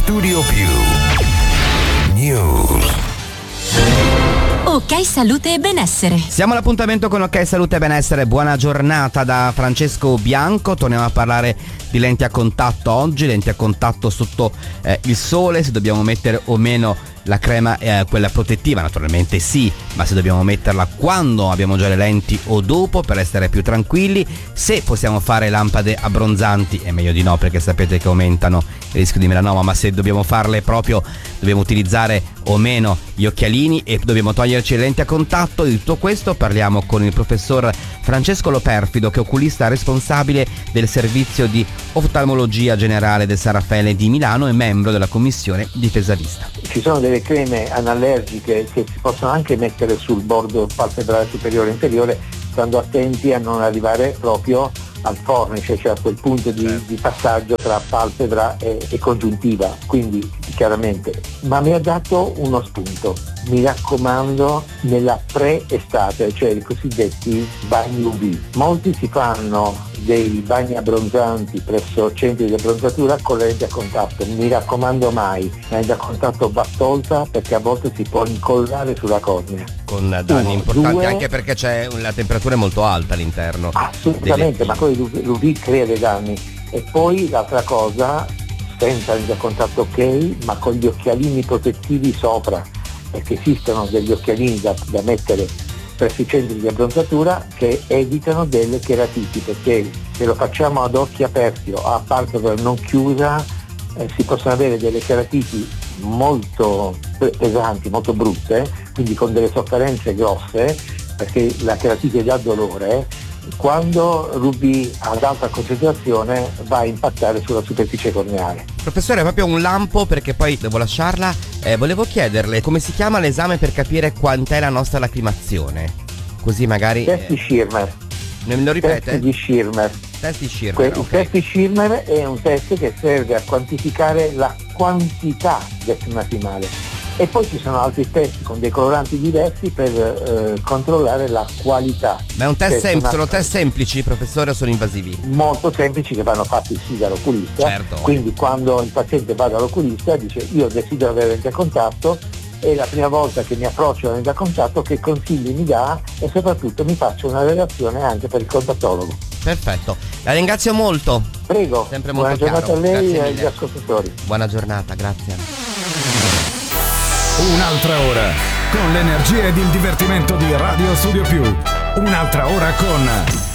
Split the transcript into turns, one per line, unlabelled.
Studio Più News.
Ok Salute e Benessere.
Siamo all'appuntamento con Ok Salute e Benessere. Buona giornata da Francesco Bianco. Torniamo a parlare di lenti a contatto oggi, lenti a contatto sotto il sole, se dobbiamo mettere o meno la crema, quella protettiva. Naturalmente sì, ma se dobbiamo metterla quando abbiamo già le lenti o dopo, per essere più tranquilli. Se possiamo fare lampade abbronzanti è meglio di no, perché sapete che aumentano il rischio di melanoma, ma se dobbiamo farle proprio, dobbiamo utilizzare o meno gli occhialini e dobbiamo toglierci le lenti a contatto. Di tutto questo parliamo con il professor Francesco Loperfido, che è oculista responsabile del servizio di oftalmologia generale del San Raffaele di Milano e membro della commissione difesa vista.
Ci sono delle creme anallergiche che si possono anche mettere sul bordo palpebrale superiore e inferiore, stando attenti a non arrivare proprio al fornice, cioè a quel punto di passaggio tra palpebra e congiuntiva, quindi chiaramente. Ma mi ha dato uno spunto: mi raccomando, nella pre-estate, cioè i cosiddetti bagni UV. Molti si fanno dei bagni abbronzanti presso centri di abbronzatura con le lenti a contatto. Mi raccomando mai, la lente a contatto va tolta, perché a volte si può incollare sulla cornea.
Con danni importanti, anche perché la temperatura è molto alta all'interno.
Assolutamente, ma poi l'UV crea dei danni. E poi l'altra cosa, senza lente a contatto ok, ma con gli occhialini protettivi sopra, perché esistono degli occhialini da mettere presso i centri di abbronzatura che evitano delle cheratiti, perché se lo facciamo ad occhi aperti o a palpebra non chiusa si possono avere delle cheratiti molto pesanti, molto brutte, quindi con delle sofferenze grosse, perché la cheratite dà dolore. Quando l'UV ad alta concentrazione va a impattare sulla superficie corneale.
Professore, è proprio un lampo, perché poi devo lasciarla. Volevo chiederle come si chiama l'esame per capire quant'è la nostra lacrimazione, così magari
Test di Schirmer.
Me lo ripete?
Test di Schirmer.
Test di Schirmer,
Il
okay.
test di Schirmer è un test che serve a quantificare la quantità del lacrimale. E poi ci sono altri test con dei coloranti diversi per controllare la qualità.
Ma è un test sono test semplici, professore, o sono invasivi?
Molto semplici, che vanno fatti sì dall'oculista.
Certo.
Quindi quando il paziente va dall'oculista dice: io desidero avere lente a contatto, è la prima volta che mi approccio alla lente a contatto, che consigli mi dà, e soprattutto mi faccio una relazione anche per il contattologo.
Perfetto, la ringrazio molto.
Prego.
Sempre molto
buona giornata
chiaro.
a lei
Grazie
e agli
mille.
ascoltatori.
Buona giornata, grazie.
Un'altra ora con l'energia ed il divertimento di Radio Studio Più. Un'altra ora con